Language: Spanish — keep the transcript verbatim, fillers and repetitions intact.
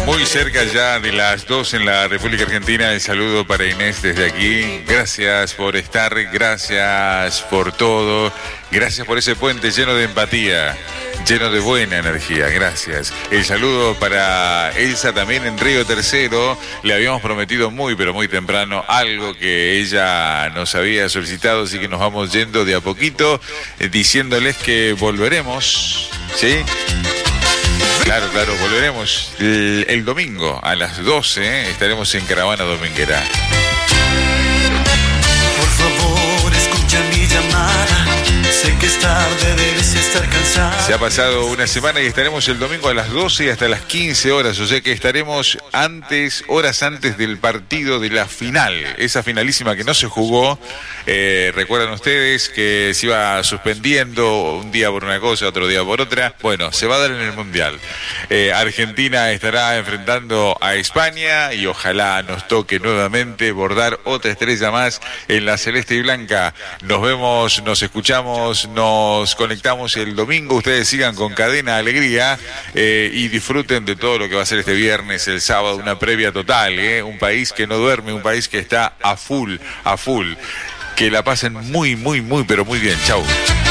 Muy cerca ya de las dos en la República Argentina. El saludo para Inés desde aquí. Gracias por estar, gracias por todo. Gracias por ese puente lleno de empatía, lleno de buena energía. Gracias. El saludo para Elsa también en Río Tercero. Le habíamos prometido muy, pero muy temprano algo que ella nos había solicitado, así que nos vamos yendo de a poquito, eh, diciéndoles que volveremos, ¿sí? Claro, claro, volveremos el, el domingo a las doce, ¿eh? Estaremos en Caravana Dominguera. Por favor, escucha mi llamada. Sé que es tarde, debes estar cansada. Se ha pasado una semana y estaremos el domingo a las doce y hasta las quince horas, o sea que estaremos antes, horas antes del partido de la final, esa finalísima que no se jugó. Eh, recuerdan ustedes que se iba suspendiendo un día por una cosa, otro día por otra. Bueno, se va a dar en el Mundial. Eh, Argentina estará enfrentando a España y ojalá nos toque nuevamente bordar otra estrella más en la celeste y blanca. Nos vemos, nos escuchamos, nos conectamos el domingo. Ustedes sigan con Cadena Alegría eh, y disfruten de todo lo que va a ser este viernes, el sábado, una previa total, eh, un país que no duerme, un país que está a full, a full. Que la pasen muy, muy, muy, pero muy bien. Chau.